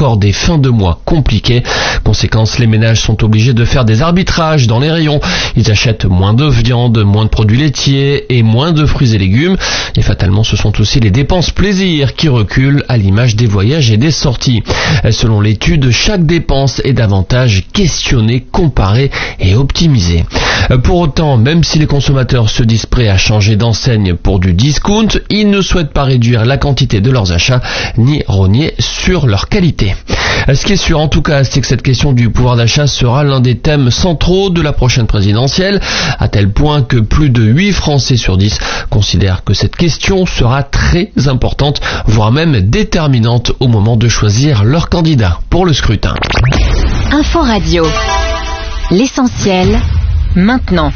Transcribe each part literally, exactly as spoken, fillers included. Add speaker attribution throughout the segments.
Speaker 1: encore des fins de mois compliquées. Conséquence, les ménages sont obligés de faire des arbitrages dans les rayons. Ils achètent moins de viande, moins de produits laitiers et moins de fruits et légumes. Et fatalement, ce sont aussi les dépenses plaisir qui reculent à l'image des voyages et des sorties. Selon l'étude, chaque dépense est davantage questionnée, comparée et optimisée. Pour autant, même si les consommateurs se disent prêts à changer d'enseigne pour du discount, ils ne souhaitent pas réduire la quantité de leurs achats ni rogner sur leur qualité. Ce qui est sûr en tout cas, c'est que cette question du pouvoir d'achat sera l'un des thèmes centraux de la prochaine présidentielle, à tel point que plus de huit Français sur dix considèrent que cette question sera très importante, voire même déterminante au moment de choisir leur candidat pour le scrutin.
Speaker 2: Info Radio. L'essentiel, maintenant.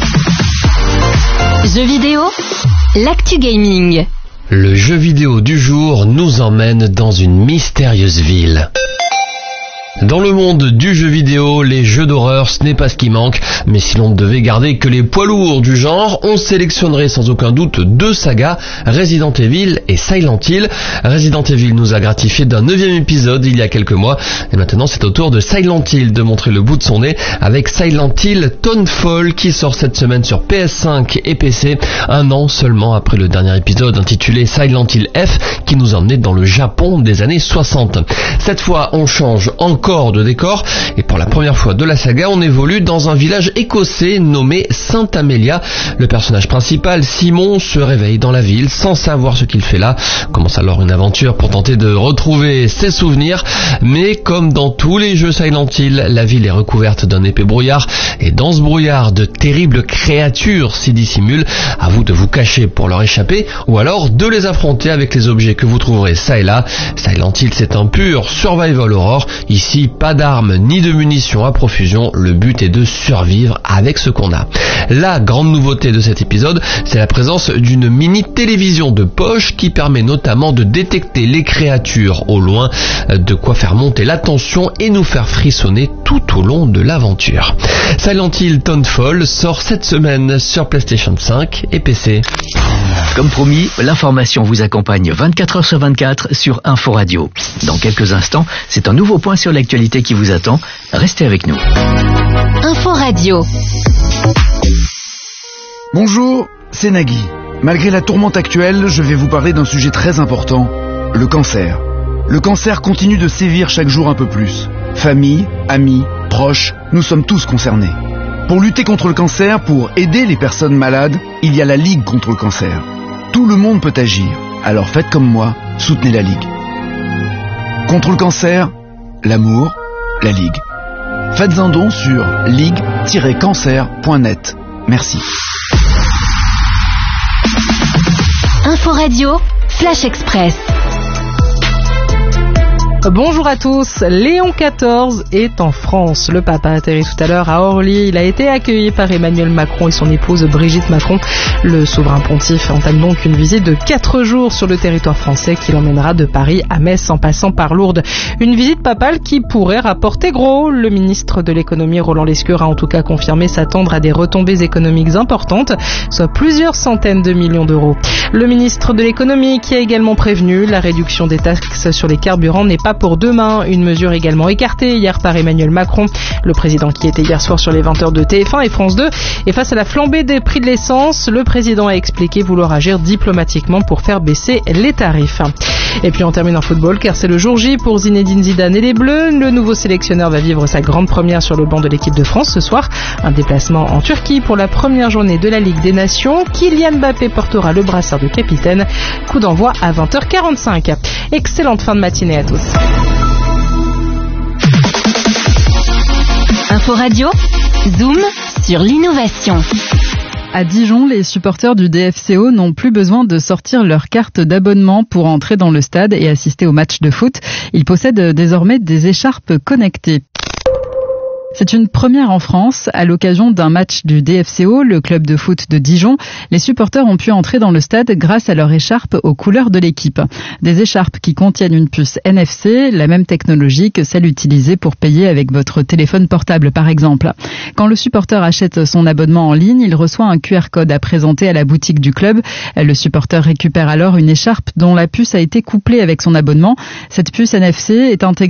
Speaker 2: Jeux vidéo, l'actu gaming.
Speaker 1: Le jeu vidéo du jour nous emmène dans une mystérieuse ville. Dans le monde du jeu vidéo, les jeux d'horreur, ce n'est pas ce qui manque, mais si l'on ne devait garder que les poids lourds du genre, on sélectionnerait sans aucun doute deux sagas, Resident Evil et Silent Hill. Resident Evil nous a gratifié d'un neuvième épisode il y a quelques mois, et maintenant c'est au tour de Silent Hill de montrer le bout de son nez avec Silent Hill Townfall qui sort cette semaine sur P S cinq et P C, un an seulement après le dernier épisode intitulé Silent Hill F qui nous emmenait dans le Japon des années soixante. Cette fois, on change encore de décor et pour la première fois de la saga, on évolue dans un village écossais nommé Sainte Amélia. Le personnage principal, Simon, se réveille dans la ville sans savoir ce qu'il fait là. Commence alors une aventure pour tenter de retrouver ses souvenirs, mais comme dans tous les jeux Silent Hill, la ville est recouverte d'un épais brouillard et dans ce brouillard, de terribles créatures s'y dissimulent. À vous de vous cacher pour leur échapper ou alors de les affronter avec les objets que vous trouverez ça et là. Silent Hill, c'est un pur survival horror. Ici, pas d'armes ni de munitions à profusion, le but est de survivre avec ce qu'on a. La grande nouveauté de cet épisode, c'est la présence d'une mini-télévision de poche qui permet notamment de détecter les créatures au loin, de quoi faire monter la tension et nous faire frissonner tout au long de l'aventure. Silent Hill Townfall sort cette semaine sur PlayStation cinq et P C.
Speaker 3: Comme promis, l'information vous accompagne vingt-quatre heures sur vingt-quatre sur Info Radio. Dans quelques instants, c'est un nouveau point sur l'actualité qui vous attend. Restez avec nous.
Speaker 2: Info Radio.
Speaker 4: Bonjour, c'est Nagui. Malgré la tourmente actuelle, je vais vous parler d'un sujet très important, le cancer. Le cancer continue de sévir chaque jour un peu plus. Famille, amis, proches, nous sommes tous concernés. Pour lutter contre le cancer, pour aider les personnes malades, il y a la Ligue contre le cancer. Tout le monde peut agir, alors faites comme moi, soutenez la Ligue. Contre le cancer, l'amour, la Ligue. Faites un don sur ligue tiret cancer point net. Merci.
Speaker 2: Info Radio, Flash Express.
Speaker 5: Bonjour à tous, Léon quatorze est en France. Le pape a atterri tout à l'heure à Orly. Il a été accueilli par Emmanuel Macron et son épouse Brigitte Macron. Le souverain pontife entame donc une visite de quatre jours sur le territoire français qui l'emmènera de Paris à Metz en passant par Lourdes. Une visite papale qui pourrait rapporter gros. Le ministre de l'économie Roland Lescure a en tout cas confirmé s'attendre à des retombées économiques importantes, soit plusieurs centaines de millions d'euros. Le ministre de l'économie qui a également prévenu la réduction des taxes sur les carburants n'est pas pour demain, une mesure également écartée hier par Emmanuel Macron, le président qui était hier soir sur les vingt heures de T F un et France deux. Et face à la flambée des prix de l'essence, le président a expliqué vouloir agir diplomatiquement pour faire baisser les tarifs. Et puis on termine en football car c'est le jour J pour Zinedine Zidane et les Bleus. Le nouveau sélectionneur va vivre sa grande première sur le banc de l'équipe de France ce soir. Un déplacement en Turquie pour la première journée de la Ligue des Nations. Kylian Mbappé portera le brassard de capitaine. Coup d'envoi à vingt heures quarante-cinq. Excellente fin de matinée à tous.
Speaker 2: Info Radio, Zoom sur l'innovation.
Speaker 6: À Dijon, les supporters du D F C O n'ont plus besoin de sortir leur carte d'abonnement pour entrer dans le stade et assister au match de foot. Ils possèdent désormais des écharpes connectées. C'est une première en France. À l'occasion d'un match du D F C O, le club de foot de Dijon, les supporters ont pu entrer dans le stade grâce à leur écharpe aux couleurs de l'équipe. Des écharpes qui contiennent une puce N F C, la même technologie que celle utilisée pour payer avec votre téléphone portable par exemple. Quand le supporter achète son abonnement en ligne, il reçoit un Q R code à présenter à la boutique du club. Le supporter récupère alors une écharpe dont la puce a été couplée avec son abonnement. Cette puce N F C est intégrée